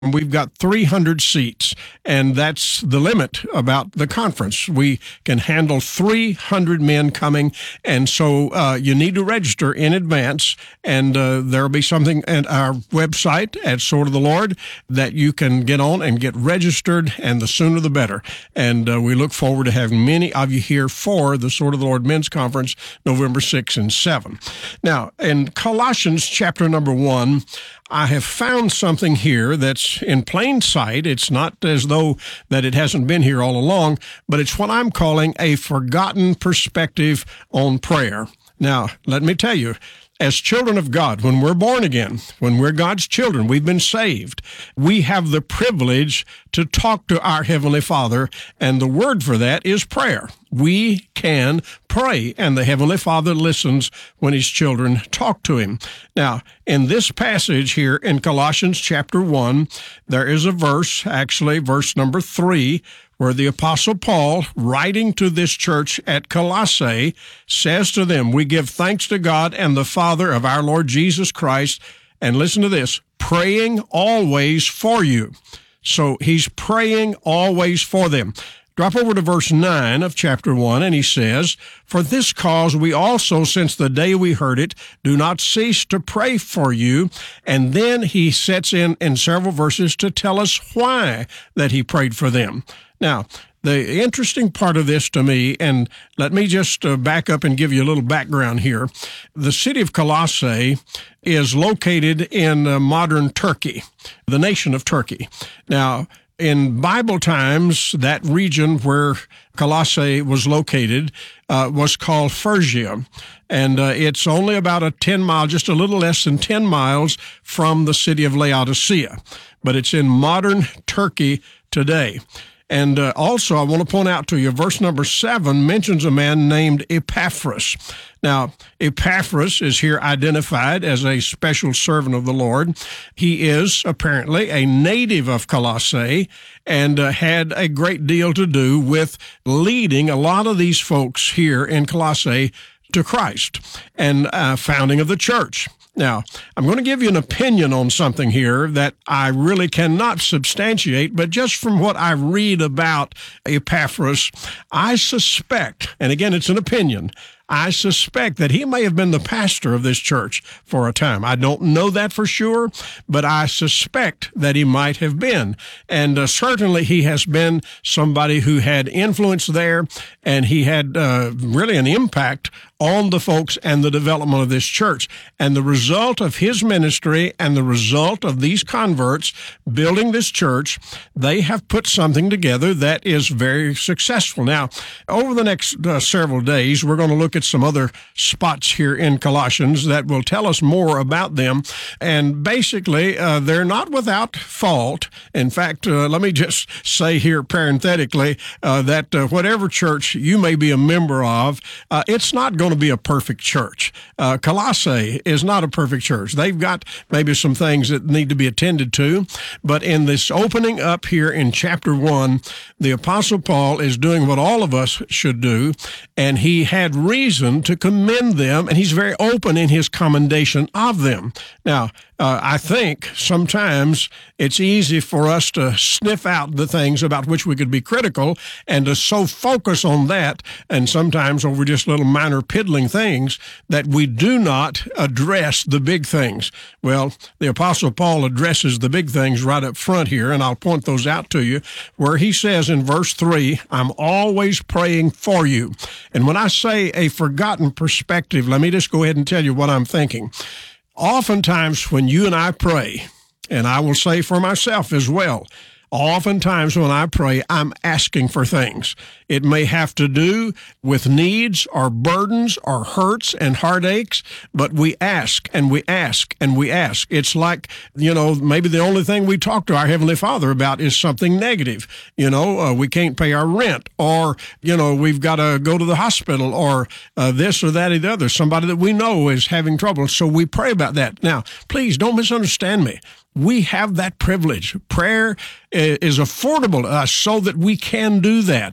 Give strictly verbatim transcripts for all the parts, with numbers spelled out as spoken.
We've got three hundred seats, and that's the limit about the conference. We can handle three hundred men coming, and so uh, you need to register in advance, and uh, there will be something at our website at Sword of the Lord that you can get on and get registered, and the sooner the better. And uh, we look forward to having many of you here for the Sword of the Lord Men's Conference, November sixth and seventh. Now, in Colossians chapter number one, I have found something here that's in plain sight. It's not as though that it hasn't been here all along, but it's what I'm calling a forgotten perspective on prayer. Now, let me tell you, as children of God, when we're born again, when we're God's children, we've been saved, we have the privilege to talk to our Heavenly Father, and the word for that is prayer. We can pray, and the Heavenly Father listens when His children talk to Him. Now, in this passage here in Colossians chapter one, there is a verse, actually verse number three, where the Apostle Paul, writing to this church at Colossae, says to them, "We give thanks to God and the Father of our Lord Jesus Christ," and listen to this, "praying always for you." So he's praying always for them. Drop over to verse nine of chapter one, and he says, "For this cause we also, since the day we heard it, do not cease to pray for you." And then he sets in in several verses to tell us why that he prayed for them. Now, the interesting part of this to me, and let me just uh, back up and give you a little background here. The city of Colossae is located in uh, modern Turkey, the nation of Turkey. Now, in Bible times, that region where Colossae was located uh, was called Phrygia, and uh, it's only about a ten mile, just a little less than ten miles from the city of Laodicea, but it's in modern Turkey today. And uh, also, I want to point out to you, verse number seven mentions a man named Epaphras. Now, Epaphras is here identified as a special servant of the Lord. He is apparently a native of Colossae and uh, had a great deal to do with leading a lot of these folks here in Colossae to Christ and uh, founding of the church. Now, I'm going to give you an opinion on something here that I really cannot substantiate, but just from what I read about Epaphras, I suspect, and again, it's an opinion, I suspect that he may have been the pastor of this church for a time. I don't know that for sure, but I suspect that he might have been. And uh, certainly he has been somebody who had influence there, and he had uh, really an impact on the folks and the development of this church. And the result of his ministry and the result of these converts building this church, they have put something together that is very successful. Now, over the next uh, several days, we're going to look at some other spots here in Colossians that will tell us more about them. And basically, uh, they're not without fault. In fact, uh, let me just say here parenthetically uh, that uh, whatever church you may be a member of, uh, it's not going to be a perfect church. Uh, Colossae is not a perfect church. They've got maybe some things that need to be attended to, but in this opening up here in chapter one, the Apostle Paul is doing what all of us should do, and he had reason to commend them, and he's very open in his commendation of them. Now, Uh, I think sometimes it's easy for us to sniff out the things about which we could be critical and to so focus on that, and sometimes over just little minor piddling things, that we do not address the big things. Well, the Apostle Paul addresses the big things right up front here, and I'll point those out to you, where he says in verse three, "I'm always praying for you." And when I say a forgotten perspective, let me just go ahead and tell you what I'm thinking. Oftentimes when you and I pray, and I will say for myself as well, oftentimes when I pray, I'm asking for things. It may have to do with needs or burdens or hurts and heartaches, but we ask and we ask and we ask. It's like, you know, maybe the only thing we talk to our Heavenly Father about is something negative. You know, uh, we can't pay our rent, or, you know, we've got to go to the hospital, or uh, this or that or the other. Somebody that we know is having trouble, so we pray about that. Now, please don't misunderstand me. We have that privilege. Prayer is affordable to us so that we can do that.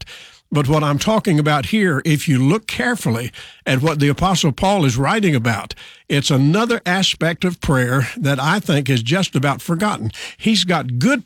But what I'm talking about here, if you look carefully at what the Apostle Paul is writing about, it's another aspect of prayer that I think is just about forgotten. He's got good